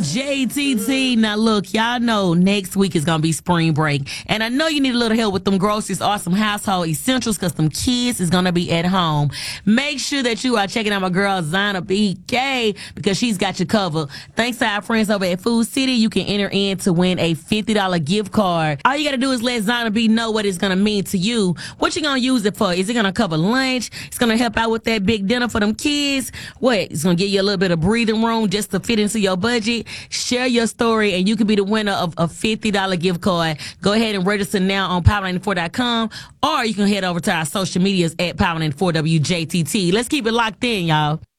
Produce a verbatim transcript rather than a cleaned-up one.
J T T. Now, look, y'all know next week is going to be spring break. And I know you need a little help with them groceries or some household essentials because some kids is going to be at home. Make sure that you are checking out my girl, Zana B K, because she's got you covered. Thanks to our friends over at Food City, you can enter in to win a fifty dollars gift card. All you got to do is let Zana B know what it's going to mean to you. What you going to use it for? Is it going to cover lunch? It's going to help out with that big dinner for them kids? What? It's going to give you a little bit of breathing room just to fit into your budget. Share your story and you can be the winner of a fifty dollars gift card. Go ahead and register now on power ninety-four dot com or you can head over to our social medias at power ninety-four W J T T. Let's keep it locked in, y'all.